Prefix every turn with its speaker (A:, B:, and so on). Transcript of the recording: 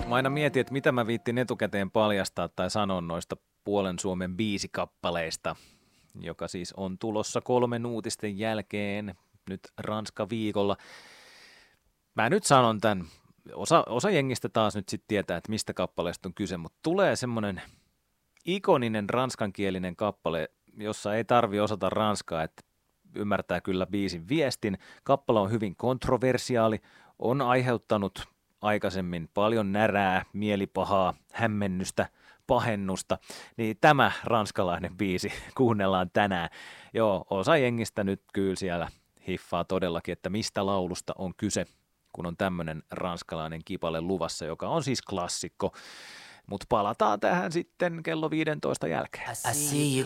A: Mä aina mietin, että mitä mä viittin etukäteen paljastaa tai sanoa noista puolen Suomen biisikappaleista, joka siis on tulossa 3 uutisten jälkeen nyt Ranska-viikolla. Mä nyt sanon tämän. Osa jengistä taas nyt sitten tietää, että mistä kappaleesta on kyse, mutta tulee semmoinen ikoninen ranskankielinen kappale, jossa ei tarvi osata ranskaa, että ymmärtää kyllä biisin viestin. Kappale on hyvin kontroversiaali, on aiheuttanut aikaisemmin paljon närää, mielipahaa, hämmennystä, pahennusta, niin tämä ranskalainen biisi kuunnellaan tänään. Joo, osa jengistä nyt kyllä siellä hiffaa todellakin, että mistä laulusta on kyse, kun on tämmöinen ranskalainen kipale luvassa, joka on siis klassikko. Mutta palataan tähän sitten kello 15 jälkeen.
B: I see you